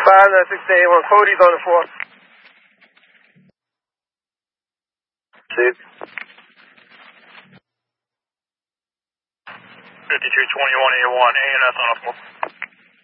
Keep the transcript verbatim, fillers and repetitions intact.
five nine six eight one, Cody's on the floor. Six. fifty-two twenty-one A one, A N S on the floor.